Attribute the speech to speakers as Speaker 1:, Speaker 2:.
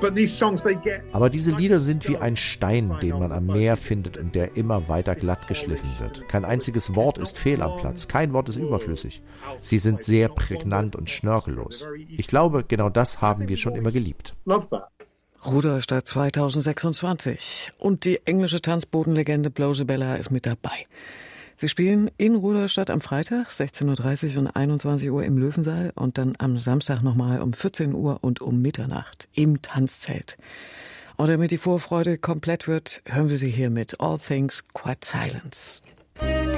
Speaker 1: Aber diese Lieder sind wie ein Stein, den man am Meer findet und der immer weiter glatt geschliffen wird. Kein einziges Wort ist fehl am Platz, kein Wort ist überflüssig. Sie sind sehr prägnant und schnörkellos. Ich glaube, genau das haben wir schon immer geliebt.
Speaker 2: Rudolstadt 2026. Und die englische Tanzbodenlegende Blow the Bella ist mit dabei. Sie spielen in Rudolstadt am Freitag 16:30 und 21 Uhr im Löwensaal und dann am Samstag nochmal um 14 Uhr und um Mitternacht im Tanzzelt. Und damit die Vorfreude komplett wird, hören wir sie hier mit All Things Quiet Silence.